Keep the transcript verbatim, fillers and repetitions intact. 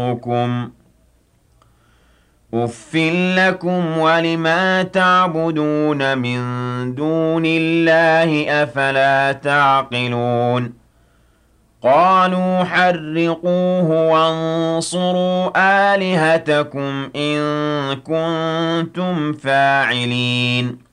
يَعِظُكُمْ أُفٍّ لَّكُمْ وَلِمَا تَعْبُدُونَ مِن دُونِ اللَّهِ ۖ أَفَلَا تَعْقِلُونَ قَالُوا حَرِّقُوهُ وَانصُرُوا آلِهَتَكُمْ إِن كُنتُمْ فَاعِلِينَ